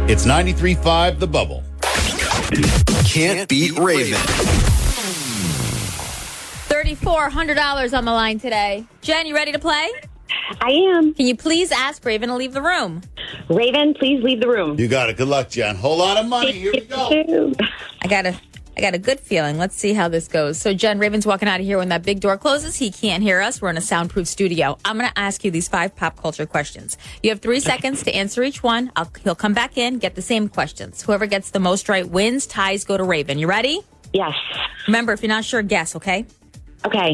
It's 93.5 The Bubble. Can't beat Raven. $3,400 on the line today. Jen, you ready to play? I am. Can you please ask Raven to leave the room? Raven, please leave the room. You got it. Good luck, Jen. Whole lot of money. Here we go. I got a good feeling. Let's see how this goes. So, Jen, Raven's walking out of here when that big door closes. He can't hear us. We're in a soundproof studio. I'm going to ask you these 5 pop culture questions. You have 3 seconds to answer each one. He'll come back in, get the same questions. Whoever gets the most right wins. Ties go to Raven. You ready? Yes. Remember, if you're not sure, guess, okay? Okay.